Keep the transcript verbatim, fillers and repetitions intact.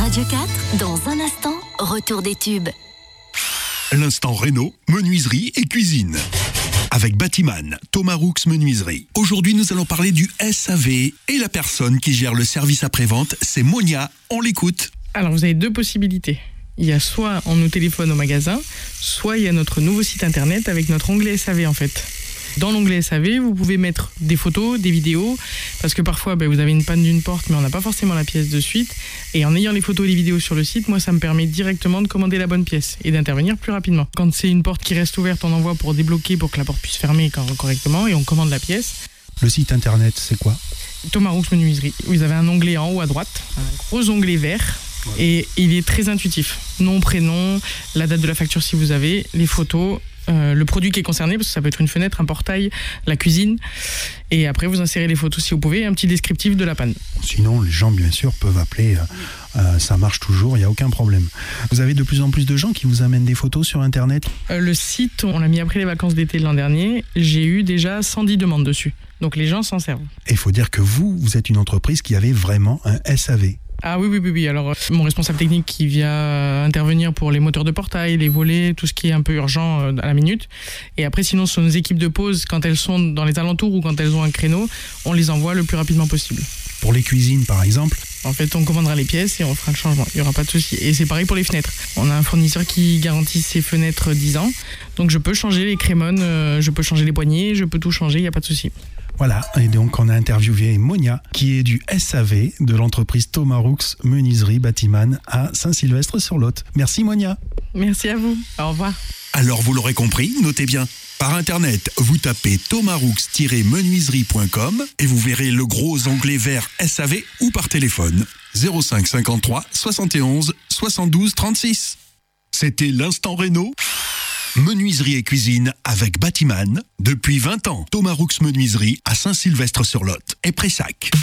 Radio quatre, dans un instant, retour des tubes. L'instant Réno, menuiserie et cuisine. Avec Batiman, Thomas Roux Menuiserie. Aujourd'hui, nous allons parler du S A V et la personne qui gère le service après-vente, c'est Monia. On l'écoute. Alors, vous avez deux possibilités. Il y a soit on nous téléphone au magasin, soit il y a notre nouveau site internet avec notre onglet S A V en fait. Dans l'onglet S A V, vous pouvez mettre des photos, des vidéos, parce que parfois ben, vous avez une panne d'une porte, mais on n'a pas forcément la pièce de suite. Et en ayant les photos et les vidéos sur le site, moi ça me permet directement de commander la bonne pièce et d'intervenir plus rapidement. Quand c'est une porte qui reste ouverte, on envoie pour débloquer, pour que la porte puisse fermer correctement et on commande la pièce. Le site internet, c'est quoi ? Thomas Roux Menuiserie. Vous avez un onglet en haut à droite, un gros onglet vert. Et il est très intuitif. Nom, prénom, la date de la facture si vous avez, les photos, euh, le produit qui est concerné, parce que ça peut être une fenêtre, un portail, la cuisine. Et après, vous insérez les photos si vous pouvez, et un petit descriptif de la panne. Sinon, les gens, bien sûr, peuvent appeler. Euh, euh, ça marche toujours, il n'y a aucun problème. Vous avez de plus en plus de gens qui vous amènent des photos sur Internet ? euh, Le site, on l'a mis après les vacances d'été de l'an dernier. J'ai eu déjà cent dix demandes dessus. Donc les gens s'en servent. Et il faut dire que vous, vous êtes une entreprise qui avait vraiment un S A V. Ah oui, oui, oui, oui. Alors, euh, mon responsable technique qui vient euh, intervenir pour les moteurs de portail, les volets, tout ce qui est un peu urgent euh, à la minute. Et après, sinon, ce sont nos équipes de pause, quand elles sont dans les alentours ou quand elles ont un créneau, on les envoie le plus rapidement possible. Pour les cuisines, par exemple ? En fait, on commandera les pièces et on fera le changement. Il n'y aura pas de souci. Et c'est pareil pour les fenêtres. On a un fournisseur qui garantit ses fenêtres dix ans. Donc, je peux changer les crémones, euh, je peux changer les poignées, je peux tout changer, il n'y a pas de souci. Voilà, et donc on a interviewé Monia, qui est du S A V de l'entreprise Thomas Roux Menuiserie Batiman à Saint-Sylvestre-sur-Lot. Merci Monia. Merci à vous. Au revoir. Alors vous l'aurez compris, notez bien. Par internet, vous tapez thomas roux tiret menuiserie point com et vous verrez le gros onglet vert S A V ou par téléphone zéro cinq cinquante-trois soixante et onze soixante-douze trente-six. C'était l'instant Réno. Menuiserie et cuisine avec Batiman. Depuis vingt ans, Thomas Roux Menuiserie à Saint-Sylvestre-sur-Lot et Pressac.